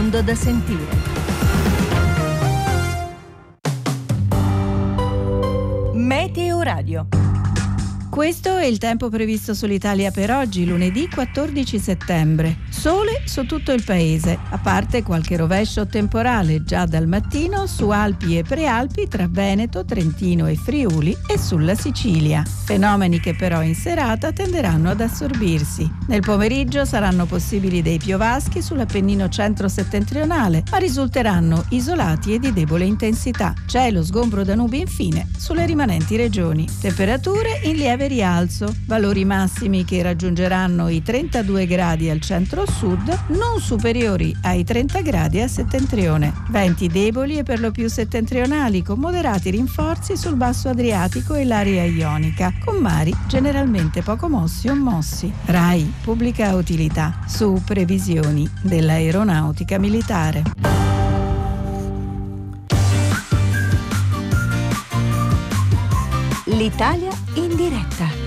mondo da sentire. Meteo Radio. Questo è il tempo previsto sull'Italia per oggi, lunedì 14 settembre. Sole su tutto il paese, a parte qualche rovescio temporale già dal mattino su Alpi e Prealpi tra Veneto, Trentino e Friuli e sulla Sicilia. Fenomeni che però in serata tenderanno ad assorbirsi. Nel pomeriggio saranno possibili dei piovaschi sull'Appennino centro-settentrionale, ma risulteranno isolati e di debole intensità. Cielo sgombro da nubi infine sulle rimanenti regioni. Temperature in lieve rialzo, valori massimi che raggiungeranno i 32 gradi al centro-sud, non superiori ai 30 gradi a settentrione. Venti deboli e per lo più settentrionali, con moderati rinforzi sul basso Adriatico e l'area ionica, con mari generalmente poco mossi o mossi. RAI Pubblica Utilità, su previsioni dell'aeronautica militare. L'Italia in diretta.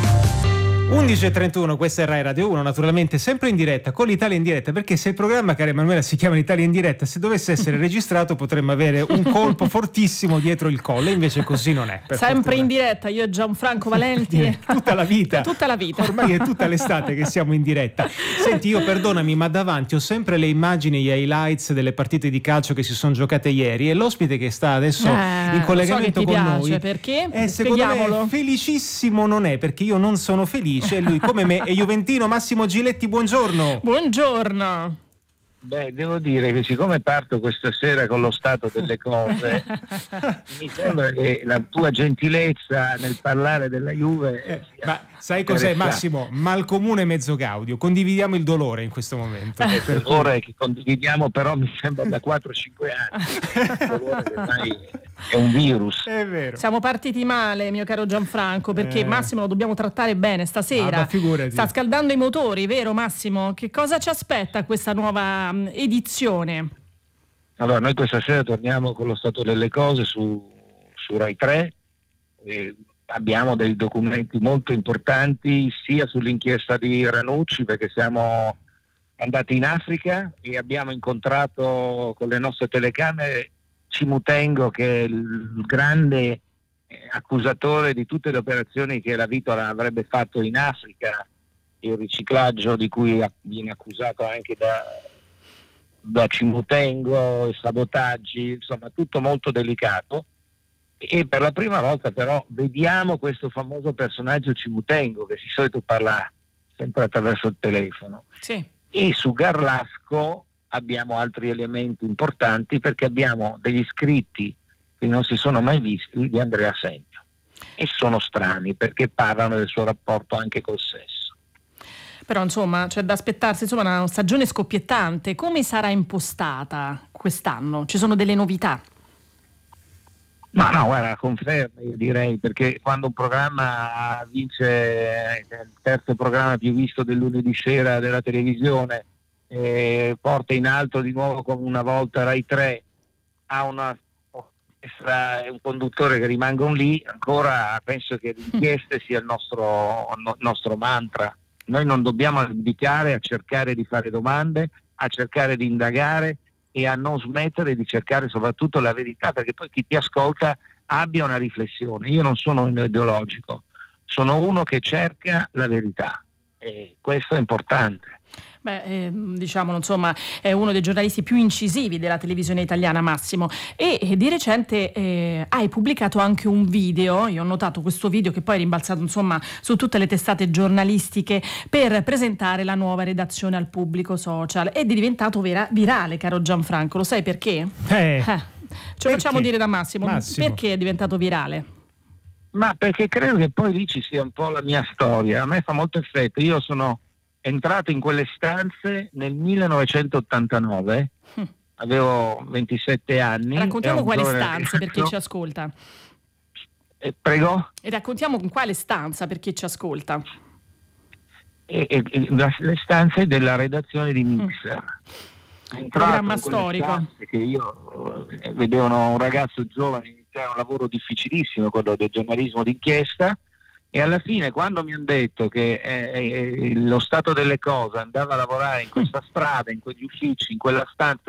11.31, questa è Rai Radio 1, naturalmente sempre in diretta, con l'Italia in diretta, perché se il programma, cara Emanuela, si chiama l'Italia in diretta, se dovesse essere registrato potremmo avere un colpo fortissimo dietro il collo, invece così non è. Sempre fortuna. In diretta, io e Gianfranco Valenti. Tutta la vita. Tutta la vita. Ormai è tutta l'estate che siamo in diretta. Senti, io perdonami, ma davanti ho sempre le immagini, gli highlights delle partite di calcio che si sono giocate ieri, e l'ospite che sta adesso in collegamento con noi, perché? Secondo me felicissimo non è, perché io non sono felice. E lui, come me, è juventino. Massimo Giletti, buongiorno. Buongiorno. Beh, devo dire che siccome parto questa sera con lo stato delle cose, mi sembra che la tua gentilezza nel parlare della Juve ma sai cos'è, Massimo? Mal comune mezzo gaudio, condividiamo il dolore in questo momento. Il dolore che condividiamo però mi sembra da 4-5 anni. Il dolore che ormai è un virus. È vero. Siamo partiti male, mio caro Gianfranco, perché Massimo lo dobbiamo trattare bene stasera. Sta scaldando i motori, vero Massimo? Che cosa ci aspetta questa nuova edizione? Allora, noi questa sera torniamo con lo stato delle cose su Rai 3. Abbiamo dei documenti molto importanti sia sull'inchiesta di Ranucci, perché siamo andati in Africa e abbiamo incontrato con le nostre telecamere Cimutengo, che è il grande accusatore di tutte le operazioni che la Vitola avrebbe fatto in Africa, il riciclaggio di cui viene accusato anche da Cimutengo, i sabotaggi, insomma tutto molto delicato. E per la prima volta però vediamo questo famoso personaggio Cimutengo, che di solito parla sempre attraverso il telefono. Sì. E su Garlasco abbiamo altri elementi importanti, perché abbiamo degli scritti che non si sono mai visti di Andrea Sempio, e sono strani perché parlano del suo rapporto anche col sesso. Però insomma c'è da aspettarsi una stagione scoppiettante. Come sarà impostata quest'anno? Ci sono delle novità? Ma no, guarda, conferma, io direi, perché quando un programma vince il terzo programma più visto del lunedì sera della televisione, porta in alto di nuovo come una volta Rai 3, ha una orchestra e un conduttore che rimangono lì, ancora penso che l'inchiesta sia il nostro mantra. Noi non dobbiamo abdicare a cercare di fare domande, a cercare di indagare e a non smettere di cercare soprattutto la verità, perché poi chi ti ascolta abbia una riflessione. Io non sono un ideologico, sono uno che cerca la verità, e questo è importante. Beh, diciamolo, insomma, è uno dei giornalisti più incisivi della televisione italiana, Massimo, e di recente hai pubblicato anche un video. Io ho notato questo video che poi è rimbalzato insomma su tutte le testate giornalistiche per presentare la nuova redazione al pubblico social, ed è diventato virale, caro Gianfranco. Lo sai perché? Ce lo facciamo dire da Massimo. Perché è diventato virale? Ma perché credo che poi lì ci sia un po' la mia storia. A me fa molto effetto. Io sono entrato in quelle stanze nel 1989, avevo 27 anni. Raccontiamo quali stanze per chi ci ascolta. Prego? E raccontiamo con quale stanza per chi ci ascolta. Le stanze della redazione di Mixer. Programma storico. Che io vedevano un ragazzo giovane iniziare un lavoro difficilissimo, quello del giornalismo d'inchiesta, e alla fine, quando mi hanno detto che lo stato delle cose andava a lavorare in questa strada, in quegli uffici, in quella stanza